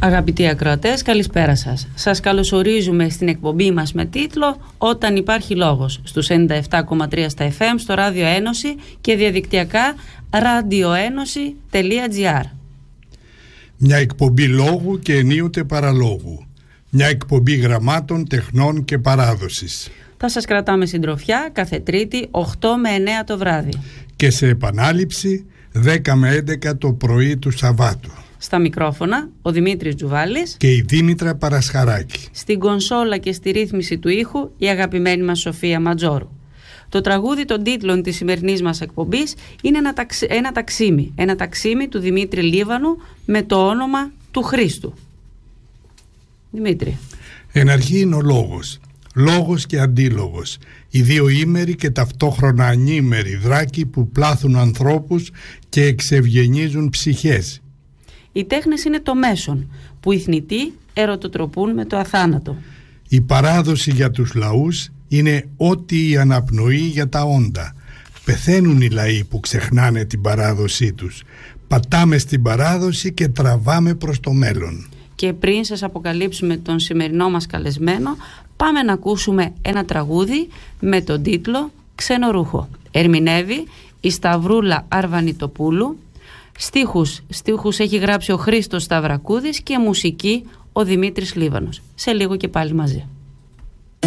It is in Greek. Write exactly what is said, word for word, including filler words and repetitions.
Αγαπητοί ακροατές, καλησπέρα σας. Σας καλωσορίζουμε στην εκπομπή μας με τίτλο «Όταν υπάρχει λόγος» στους ενενήντα επτά κόμμα τρία στα εφ εμ, στο Ράδιο Ένωση και διαδικτυακά ραδιοένωση τελεία τζι άρ. Μια εκπομπή λόγου και ενίοτε παραλόγου. Μια εκπομπή γραμμάτων, τεχνών και παράδοσης. Θα σας κρατάμε συντροφιά κάθε Τρίτη οκτώ με εννέα το βράδυ. Και σε επανάληψη δέκα με έντεκα το πρωί του Σαββάτου. Στα μικρόφωνα ο Δημήτρης Τζουβάλης και η Δήμητρα Παρασχαράκη. Στην κονσόλα και στη ρύθμιση του ήχου η αγαπημένη μας Σοφία Ματζόρου. Το τραγούδι των τίτλων της σημερινής μας εκπομπής είναι ένα, ταξ, ένα ταξίμι. Ένα ταξίμι του Δημήτρη Λίβανου με το όνομα του Χρήστου. Δημήτρη. Εν αρχή είναι ο λόγος. Λόγος και αντίλογος. Οι δύο ήμεροι και ταυτόχρονα ανήμεροι δράκοι που πλάθουν ανθρώπους και εξευγενίζουν ψυχές. Οι τέχνες είναι το μέσον που οι θνητοί ερωτοτροπούν με το αθάνατο. Η παράδοση για τους λαούς είναι ό,τι η αναπνοή για τα όντα. Πεθαίνουν οι λαοί που ξεχνάνε την παράδοσή τους. Πατάμε στην παράδοση και τραβάμε προς το μέλλον. Και πριν σας αποκαλύψουμε τον σημερινό μας καλεσμένο, πάμε να ακούσουμε ένα τραγούδι με τον τίτλο «Ξενορούχο». Ερμηνεύει η Σταυρούλα Αρβανιτοπούλου. Στίχους, στίχους έχει γράψει ο Χρήστος Σταυρακούδης και μουσική ο Δημήτρης Λίβανος. Σε λίγο και πάλι μαζί.